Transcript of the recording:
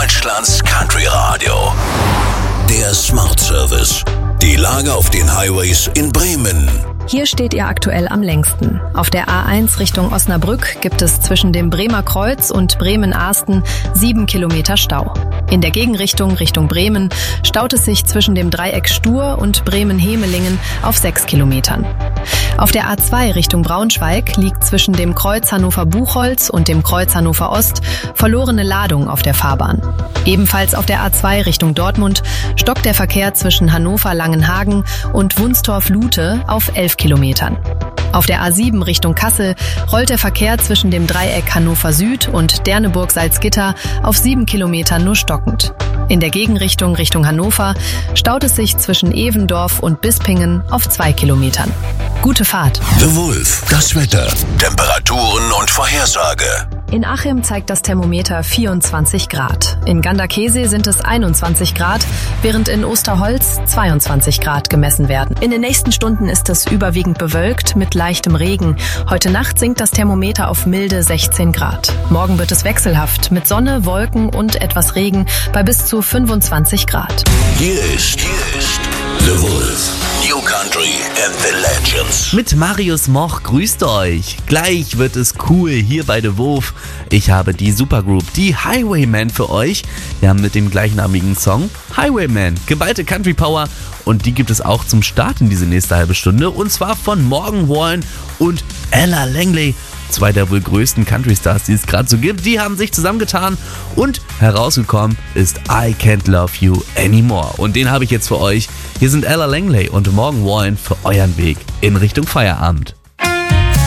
Deutschlands Country Radio. Der Smart Service. Die Lage auf den Highways in Bremen. Hier steht ihr aktuell am längsten. Auf der A1 Richtung Osnabrück gibt es zwischen dem Bremer Kreuz und Bremen-Ahsten 7 Kilometer Stau. In der Gegenrichtung Richtung Bremen staut es sich zwischen dem Dreieck Stur und Bremen-Hemelingen auf 6 Kilometern. Auf der A2 Richtung Braunschweig liegt zwischen dem Kreuz Hannover-Buchholz und dem Kreuz Hannover Ost verlorene Ladung auf der Fahrbahn. Ebenfalls auf der A2 Richtung Dortmund stockt der Verkehr zwischen Hannover-Langenhagen und Wunstorf-Lute auf 11 Kilometern. Auf der A7 Richtung Kassel rollt der Verkehr zwischen dem Dreieck Hannover Süd und Derneburg-Salzgitter auf 7 Kilometern nur stockend. In der Gegenrichtung Richtung Hannover staut es sich zwischen Evendorf und Bispingen auf 2 Kilometern. Gute Fahrt. The Wolf, das Wetter, Temperaturen und Vorhersage. In Achim zeigt das Thermometer 24 Grad. In Ganderkesee sind es 21 Grad, während in Osterholz 22 Grad gemessen werden. In den nächsten Stunden ist es überwiegend bewölkt mit leichtem Regen. Heute Nacht sinkt das Thermometer auf milde 16 Grad. Morgen wird es wechselhaft mit Sonne, Wolken und etwas Regen bei bis zu 25 Grad. Hier ist The Wolf. New Country and the Legends. Mit Marius Moch grüßt euch. Gleich wird es cool hier bei The Wolf. Ich habe die Supergroup, die Highwaymen für euch. Wir haben mit dem gleichnamigen Song Highwaymen geballte Country Power und die gibt es auch zum Start in diese nächste halbe Stunde und zwar von Morgan Wallen und Ella Langley. Zwei der wohl größten Country-Stars, die es gerade so gibt, die haben sich zusammengetan und herausgekommen ist I Can't Love You Anymore. Und den habe ich jetzt für euch. Hier sind Ella Langley und Morgan Wallen für euren Weg in Richtung Feierabend.